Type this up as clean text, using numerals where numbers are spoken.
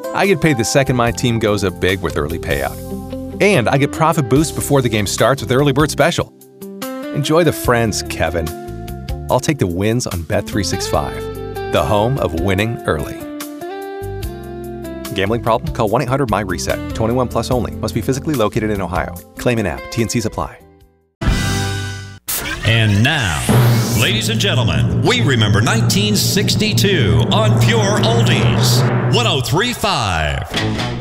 I get paid the second my team goes up big with early payout. And I get profit boost before the game starts with Early Bird Special. Enjoy the friends, Kevin. I'll take the wins on Bet365, the home of winning early. Gambling problem? Call 1-800-MY-RESET. 21 plus only. Must be physically located in Ohio. Claim in app. T&Cs apply. And now, ladies and gentlemen, we remember 1962 on Pure Oldies 103.5.